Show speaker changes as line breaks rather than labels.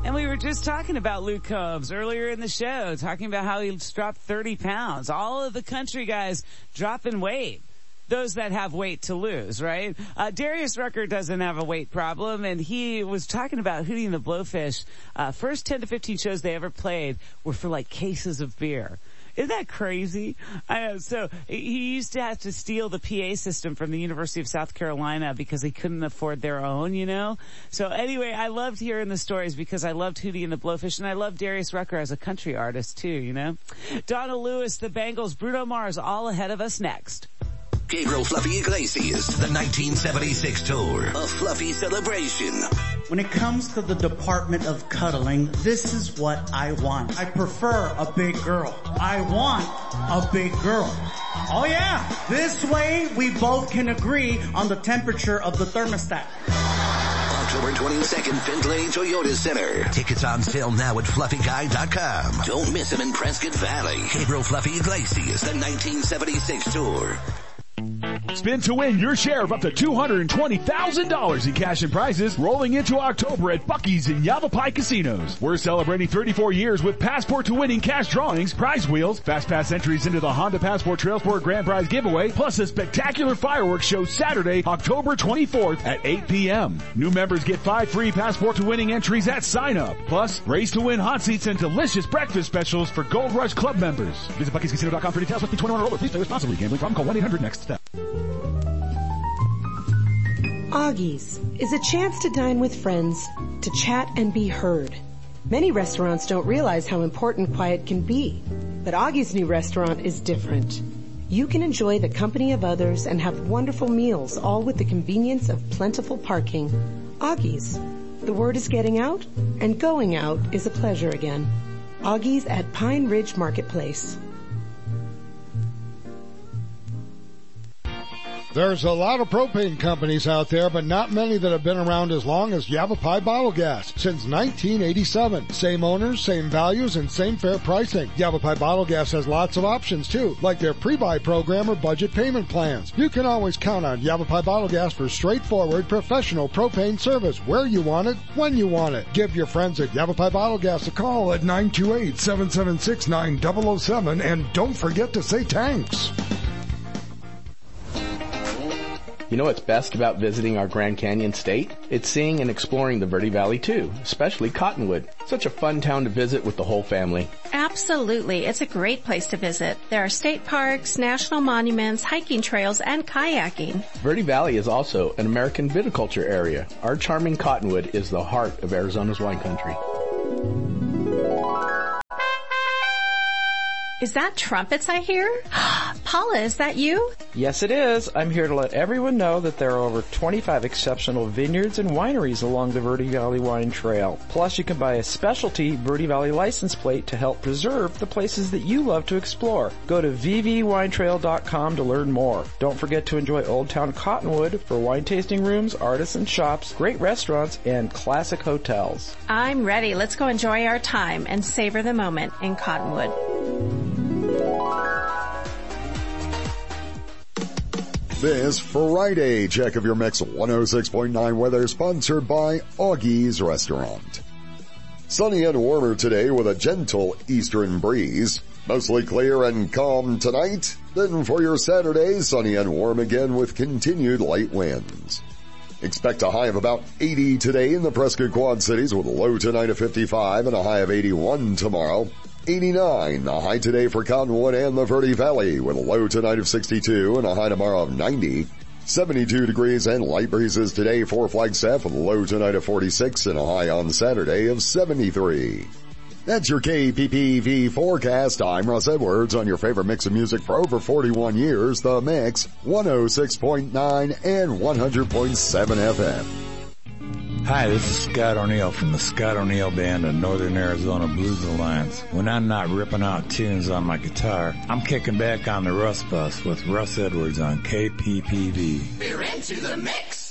And we were just talking about Luke Combs earlier in the show, talking about how he's dropped 30 pounds. All of the country guys dropping weight. Those that have weight to lose, right? Darius Rucker doesn't have a weight problem, and he was talking about Hootie and the Blowfish. First 10 to 15 shows they ever played were for like cases of beer. Isn't that crazy? So he used to have to steal the PA system from the University of South Carolina because he couldn't afford their own, you know? So anyway, I loved hearing the stories because I loved Hootie and the Blowfish, and I love Darius Rucker as a country artist too, you know? Donna Lewis, the Bengals, Bruno Mars, all ahead of us next.
Gabriel Fluffy Iglesias, the 1976 tour, a fluffy celebration.
When it comes to the department of cuddling, this is what I want. I prefer a big girl. I want a big girl. Oh yeah, this way we both can agree on the temperature of the thermostat.
October 22nd, Findlay Toyota Center. Tickets on sale now at fluffyguy.com. Don't miss him in Prescott Valley. Gabriel Fluffy Iglesias, the 1976 tour.
Spin to win your share of up to $220,000 in cash and prizes rolling into October at Buc-ee's in Yavapai Casinos. We're celebrating 34 years with Passport to Winning cash drawings, prize wheels, fast pass entries into the Honda Passport Trailsport Grand Prize giveaway, plus a spectacular fireworks show Saturday, October 24th at 8 p.m. New members get 5 free Passport to Winning entries at sign up. Plus, race to win hot seats and delicious breakfast specials for Gold Rush Club members. Visit Buc-ee'sCasino.com for details. Must be 21 or older. Please play responsibly. Gambling problem? Call 1-800-NEXT-STEP.
Augie's is a chance to dine with friends, to chat and be heard. Many restaurants don't realize how important quiet can be, but Augie's new restaurant is different. You can enjoy the company of others and have wonderful meals, all with the convenience of plentiful parking. Augie's. The word is getting out, and going out is a pleasure again. Augie's at Pine Ridge Marketplace.
There's a lot of propane companies out there, but not many that have been around as long as Yavapai Bottle Gas. Since 1987. Same owners, same values, and same fair pricing. Yavapai Bottle Gas has lots of options too, like their pre-buy program or budget payment plans. You can always count on Yavapai Bottle Gas for straightforward, professional propane service where you want it, when you want it. Give your friends at Yavapai Bottle Gas a call at 928-776-9007, and don't forget to say thanks.
You know what's best about visiting our Grand Canyon state? It's seeing and exploring the Verde Valley too, especially Cottonwood. Such a fun town to visit with the whole family.
Absolutely. It's a great place to visit. There are state parks, national monuments, hiking trails, and kayaking.
Verde Valley is also an American viticulture area. Our charming Cottonwood is the heart of Arizona's wine country.
Is that trumpets I hear? Paula, is that you?
Yes, it is. I'm here to let everyone know that there are over 25 exceptional vineyards and wineries along the Verde Valley Wine Trail. Plus, you can buy a specialty Verde Valley license plate to help preserve the places that you love to explore. Go to vvwinetrail.com to learn more. Don't forget to enjoy Old Town Cottonwood for wine tasting rooms, artisan shops, great restaurants, and classic hotels.
I'm ready. Let's go enjoy our time and savor the moment in Cottonwood.
This Friday check of your Mix 106.9 weather sponsored by Augie's Restaurant. Sunny and warmer today with a gentle eastern breeze. Mostly clear and calm tonight. Then for your Saturday, sunny and warm again with continued light winds. Expect a high of about 80 today in the Prescott Quad Cities with a low tonight of 55 and a high of 81 tomorrow. 89, a high today for Cottonwood and the Verde Valley with a low tonight of 62 and a high tomorrow of 90. 72 degrees and light breezes today for Flagstaff with a low tonight of 46 and a high on Saturday of 73. That's your KPPV forecast. I'm Russ Edwards on your favorite mix of music for over 41 years, The Mix, 106.9 and 100.7 FM.
Hi, this is Scott O'Neill from the Scott O'Neill Band of Northern Arizona Blues Alliance. When I'm not ripping out tunes on my guitar, I'm kicking back on the Russ Bus with Russ Edwards on KPPV.
We're into the mix.